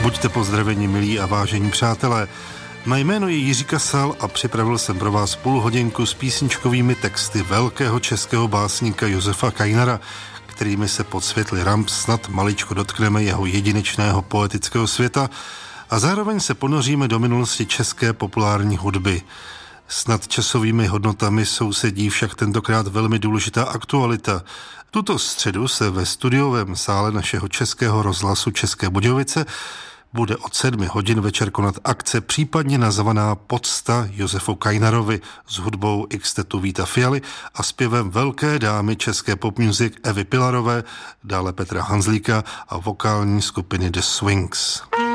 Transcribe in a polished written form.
Buďte pozdraveni, milí a vážení přátelé. Mé jméno je Jiří Kasal a připravil jsem pro vás půlhodinku s písničkovými texty velkého českého básníka Josefa Kainara, kterými se pod světly ramp snad maličko dotkneme jeho jedinečného poetického světa a zároveň se ponoříme do minulosti české populární hudby. S nadčasovými hodnotami sousedí však tentokrát velmi důležitá aktualita. Tuto středu se ve studiovém sále našeho českého rozhlasu České Budějovice bude od 7 hodin večer konat akce případně nazvaná Pocta Josefu Kainarovi s hudbou Xtetu Víta Fialy a zpěvem velké dámy české pop music Evy Pilarové, dále Petra Hanzlíka a vokální skupiny The Swings.